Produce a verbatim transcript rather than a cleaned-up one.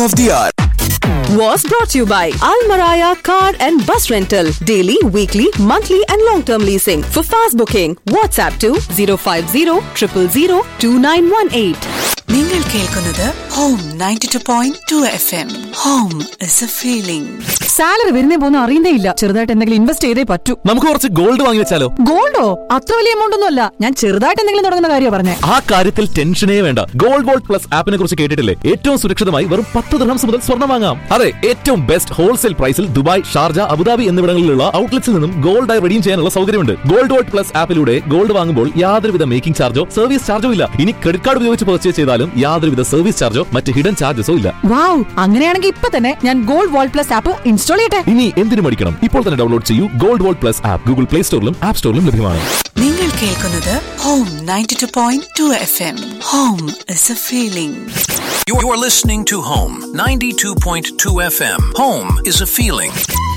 of the hour was brought to you by Al Maraya Car and Bus Rental. Daily, weekly, monthly and long-term leasing. For fast booking, WhatsApp to zero five zero zero zero zero two nine one eight. നിങ്ങൾ കേൾക്കുന്നത് home ninety two point two F M. Home is A feeling. Salary വരുന്നേ പോകുന്ന അറിയുന്നേ ഇല്ല. ചെറുതായിട്ട് എന്തെങ്കിലും invest ചെയ്തേ പറ്റൂ. നമുക്ക് കുറച്ച് ഗോൾഡ് വാങ്ങി വെച്ചാലോ? ഗോൾഡോ? അത്ര വലിയ എമൗണ്ട് ഒന്നും അല്ല. ഞാൻ ചെറുതായിട്ട് എന്തെങ്കിലും തുടങ്ങുന്ന കാര്യം പറഞ്ഞേ. ആ കാര്യത്തിൽ ടെൻഷനേ വേണ്ട. ഗോൾഡ് വോൾഡ് പ്ലസ് ആപ്പിനെ കുറിച്ച് കേട്ടിട്ടില്ലേ? ഏറ്റവും സുരക്ഷിതമായി വെറും പത്ത് ദിർഹംസ് മുതൽ സ്വർണ്ണം വാങ്ങാം. അതെ, ഏറ്റവും ബെസ്റ്റ് ഹോൾസെയിൽ പ്രൈസിൽ ദുബായ്, ഷാർജ, അബുദാബി എന്നിവിടങ്ങളിലുള്ള ഔട്ട്ലെറ്റ്സിൽ നിന്നും ഗോൾഡായി റെഡീം ചെയ്യാനുള്ള സൗകര്യമുണ്ട്. ഗോൾഡ് വോൾഡ് പ്ലസ് ആപ്പിലൂടെ ഗോൾഡ് വാങ്ങുമ്പോൾ യാതൊരുവിധ മേക്കിംഗ് ചാർജോ സർവീസ് ചാർജോ ഇല്ല. ഇനി ക്രെഡിറ്റ് കാർഡ് ഉപയോഗിച്ച് പർച്ചേസ് ചെയ്താലും യാതൊരുവിധ സർവീസ് ചാർജോ മറ്റ് ഹിഡൻ ചാർജസോ ഇല്ല. വൗ, അങ്ങനെയാണെങ്കിൽ ഇപ്പൊ തന്നെ ഞാൻ gold would plus app install ചെയ്യട്ടെ. ഇനി എന്തിനു മടിക്കണം? ഇപ്പോൾ തന്നെ ഡൗൺലോഡ് ചെയ്യൂ. Gold would plus app Google play സ്റ്റോറിലും app സ്റ്റോറിലും ലഭ്യമാണ്. നിങ്ങൾ കേൾക്കുന്നത് home ninety two point two F M. Home is A feeling. You're listening to Home ninety-two point two F M. Home is a feeling.